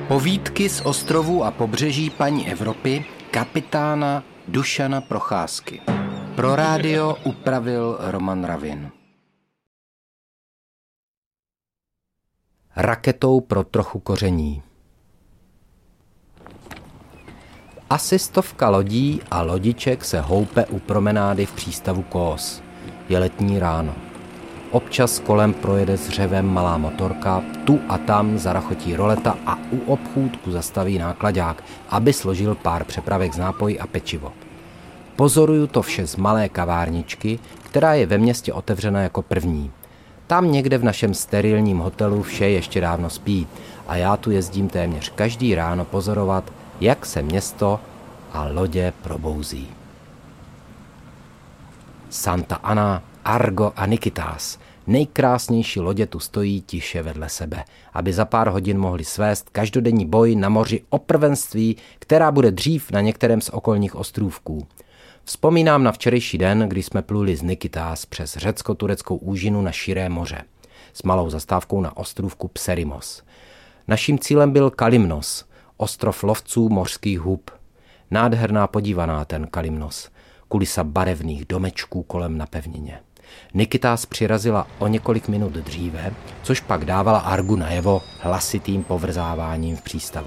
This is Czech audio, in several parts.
Povídky z ostrovů a pobřeží paní Evropy kapitána Dušana Procházky. Pro rádio upravil Roman Ravin. Raketou pro trochu koření. Asi 100 lodí a lodiček se houpe u promenády v přístavu Kos. Je letní ráno. Občas kolem projede s řevem malá motorka, tu a tam zarachotí roleta a u obchůdku zastaví náklaďák, aby složil pár přepravek z nápoji a pečivo. Pozoruju to vše z malé kavárničky, která je ve městě otevřena jako první. Tam někde v našem sterilním hotelu vše ještě dávno spí a já tu jezdím téměř každý ráno pozorovat, jak se město a lodě probouzí. Santa Ana, Argo a Nikitas, nejkrásnější lodě tu stojí tiše vedle sebe, aby za pár hodin mohli svést každodenní boj na moři o prvenství, která bude dřív na některém z okolních ostrůvků. Vzpomínám na včerejší den, kdy jsme pluli z Nikitas přes řecko-tureckou úžinu na širé moře, s malou zastávkou na ostrůvku Pserimos. Naším cílem byl Kalymnos, ostrov lovců mořských hub. Nádherná podívaná ten Kalymnos, kulisa barevných domečků kolem na pevnině. Nikitas přirazila o několik minut dříve, což pak dávala Argu najevo hlasitým povrzáváním v přístavu.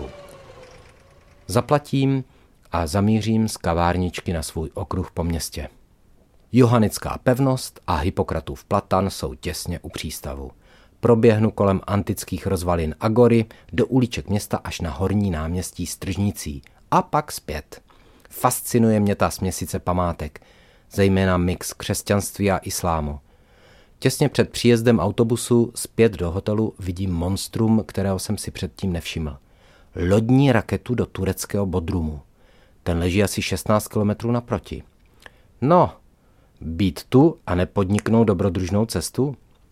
Zaplatím a zamířím z kavárničky na svůj okruh po městě. Johannická pevnost a Hippokratův platan jsou těsně u přístavu. Proběhnu kolem antických rozvalin Agory do uliček města až na horní náměstí s tržnicí a pak zpět. Fascinuje mě ta směsice památek, zejména mix křesťanství a islámu. Těsně před příjezdem autobusu zpět do hotelu vidím monstrum, kterého jsem si předtím nevšiml. Lodní raketu do tureckého Bodrumu. Ten leží asi 16 kilometrů naproti. No, být tu a nepodniknout dobrodružnou cestu?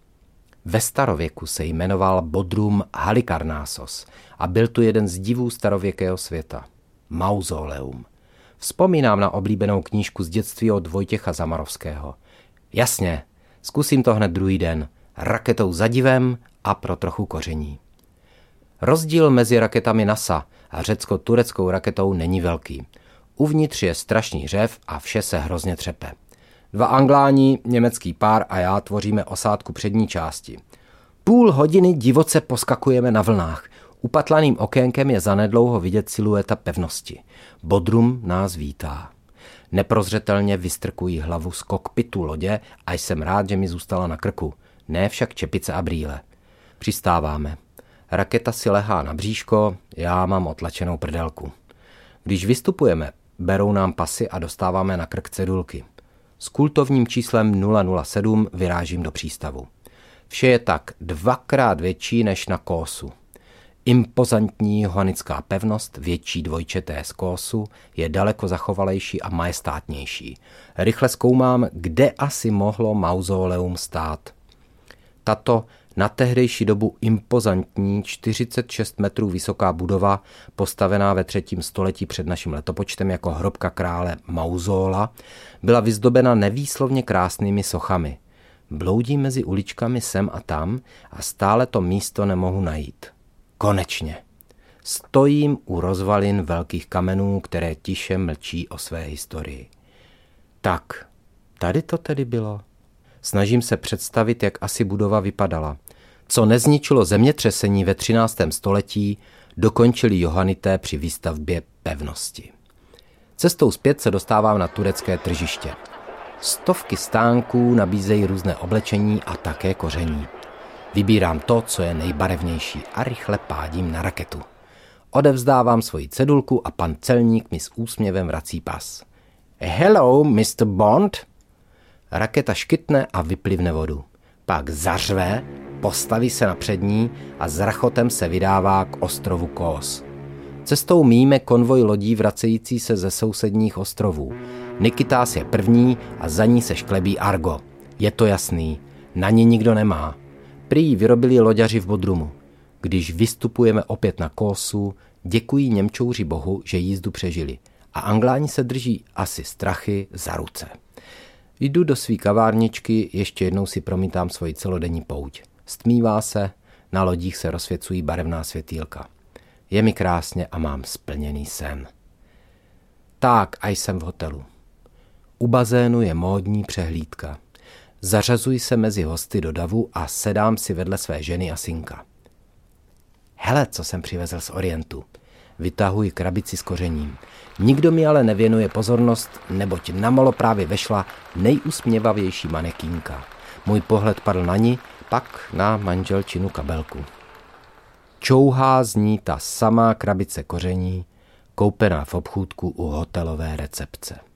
Ve starověku se jmenoval Bodrum Halikarnassos a byl tu jeden z divů starověkého světa. Mauzoleum. Vzpomínám na oblíbenou knížku z dětství od Vojtěcha Zamarovského. Jasně, zkusím to hned druhý den. Raketou za divem a pro trochu koření. Rozdíl mezi raketami NASA a řecko-tureckou raketou není velký. Uvnitř je strašný řev a vše se hrozně třepe. 2 Angláni, německý pár a já tvoříme osádku přední části. Půl hodiny divoce poskakujeme na vlnách. Upatlaným okénkem je zanedlouho vidět silueta pevnosti. Bodrum nás vítá. Neprozřetelně vystrkují hlavu z kokpitu lodě a jsem rád, že mi zůstala na krku. Ne však čepice a brýle. Přistáváme. Raketa si lehá na bříško, já mám otlačenou prdelku. Když vystupujeme, berou nám pasy a dostáváme na krk cedulky. S kultovním číslem 007 vyrážím do přístavu. Vše je tak 2krát větší než na Kosu. Impozantní johannická pevnost, větší dvojčeté z Kosu, je daleko zachovalejší a majestátnější. Rychle zkoumám, kde asi mohlo mauzoleum stát. Tato na tehdejší dobu impozantní 46 metrů vysoká budova, postavená ve 3. století před naším letopočtem jako hrobka krále Mauzola, byla vyzdobena nevýslovně krásnými sochami. Bloudím mezi uličkami sem a tam a stále to místo nemohu najít. Konečně. Stojím u rozvalin velkých kamenů, které tiše mlčí o své historii. Tak, tady to tedy bylo. Snažím se představit, jak asi budova vypadala. Co nezničilo zemětřesení ve 13. století, dokončili Johanité při výstavbě pevnosti. Cestou zpět se dostávám na turecké tržiště. 100 stánků nabízejí různé oblečení a také koření. Vybírám to, co je nejbarevnější a rychle pádím na raketu. Odevzdávám svoji cedulku a pan celník mi s úsměvem vrací pas. Hello, Mr. Bond. Raketa škytne a vyplivne vodu. Pak zařve, postaví se na přední a s rachotem se vydává k ostrovu Kos. Cestou míme konvoj lodí vracející se ze sousedních ostrovů. Nikitas je první a za ní se šklebí Argo. Je to jasný, na ní nikdo nemá. Prý vyrobili loďaři v Bodrumu. Když vystupujeme opět na Kosu, děkují Němčouři Bohu, že jízdu přežili. A Angláni se drží asi strachy za ruce. Jdu do své kavárničky, ještě jednou si promítám svoji celodenní pouť. Stmívá se, na lodích se rozsvěcují barevná světýlka. Je mi krásně a mám splněný sen. Tak, a jsem v hotelu. U bazénu je módní přehlídka. Zařazuji se mezi hosty do davu a sedám si vedle své ženy a synka. Hele, co jsem přivezl z Orientu. Vytahuji krabici s kořením. Nikdo mi ale nevěnuje pozornost, neboť na malo právě vešla nejusměvavější manekínka. Můj pohled padl na ní, pak na manželčinu kabelku. Čouhá z ní ta samá krabice koření, koupená v obchůdku u hotelové recepce.